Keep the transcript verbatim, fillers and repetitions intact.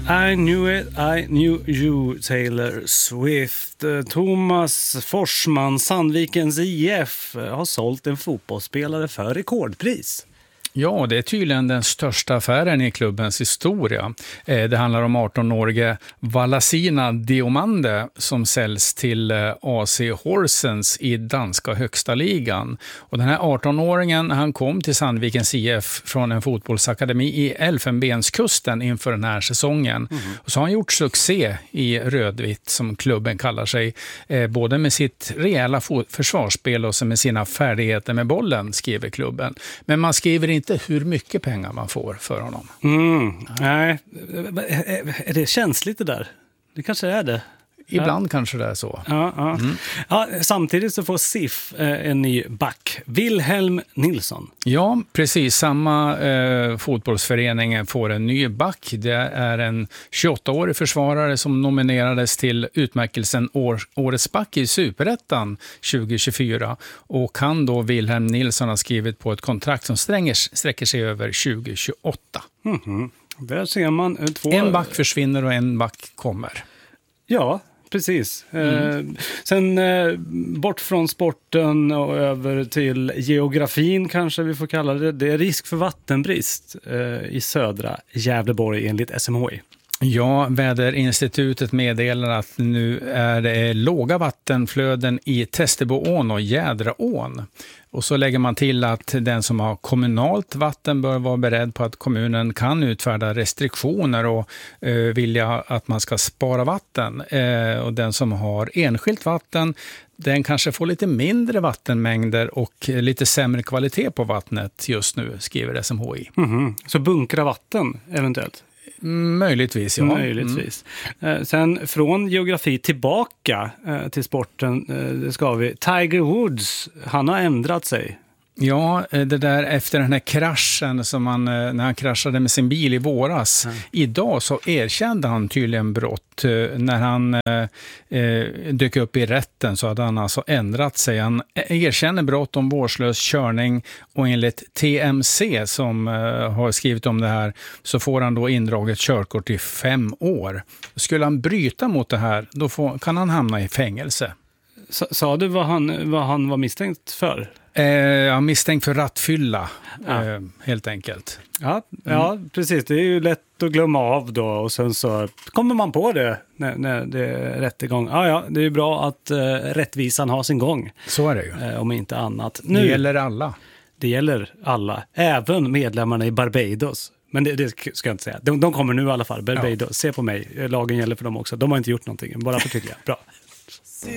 I knew it, I knew you, Taylor Swift. Thomas Forsman, Sandvikens I F, har sålt en fotbollsspelare för rekordpris. Ja, det är tydligen den största affären i klubbens historia. Det handlar om arton-årige Valasina Diomande som säljs till A C Horsens i danska högsta ligan. Och den här arton-åringen, han kom till Sandvikens I F från en fotbollsakademi i Elfenbenskusten inför den här säsongen. Mm. Och så har han gjort succé i rödvitt, som klubben kallar sig, både med sitt rejäla försvarsspel och med sina färdigheter med bollen, skriver klubben. Men man skriver inte inte hur mycket pengar man får för honom. Mm, nej, är det känsligt det där? Det kanske är det. Ibland ja. kanske det är så. Ja, ja. Mm. Ja, samtidigt så får S I F eh, en ny back. Wilhelm Nilsson. Ja, precis. Samma eh, fotbollsförening får en ny back. Det är en tjugoåttaårig försvarare som nominerades till utmärkelsen år, Årets back i Superettan tjugo tjugofyra. Och han då, Wilhelm Nilsson, har skrivit på ett kontrakt som stränger, sträcker sig över tjugo tjugoåtta. Mm-hmm. Där ser man två... En back försvinner och en back kommer. Ja, precis. Mm. Eh, sen eh, bort från sporten och över till geografin kanske vi får kalla det. Det är risk för vattenbrist eh, i södra Gävleborg enligt S M H I. Ja, väderinstitutet meddelar att nu är det låga vattenflöden i Testeboån och Jädraån. Och så lägger man till att den som har kommunalt vatten bör vara beredd på att kommunen kan utfärda restriktioner och eh, vilja att man ska spara vatten. Eh, och den som har enskilt vatten, den kanske får lite mindre vattenmängder och lite sämre kvalitet på vattnet just nu, skriver S M H I. Mm-hmm. Så bunkra vatten eventuellt? Möjligtvis, ja. Möjligtvis. Mm. Eh, sen från geografi tillbaka eh, till sporten eh, det ska vi. Tiger Woods, han har ändrat sig. Ja, det där efter den här kraschen som han, när han kraschade med sin bil i våras. Mm. Idag så erkände han tydligen brott. När han eh, dök upp i rätten så hade han alltså ändrat sig. Han erkänner brott om vårdslös körning och enligt T M C som eh, har skrivit om det här så får han då indraget körkort i fem år. Skulle han bryta mot det här då får, kan han hamna i fängelse. Sa, sa du vad han, vad han var misstänkt för? Eh, jag misstänkt för rattfylla, ja. eh, helt enkelt. Ja, ja mm. precis. Det är ju lätt att glömma av då och sen så kommer man på det när, när det är rättegång. Ja, ja, det är ju bra att eh, rättvisan har sin gång. Så är det ju. Eh, om inte annat. Nu, det gäller alla. Det gäller alla, även medlemmarna i Barbados. Men det, det ska jag inte säga. De, de kommer nu i alla fall, Barbados. Ja. Se på mig, lagen gäller för dem också. De har inte gjort någonting, bara förtydliga. Bra.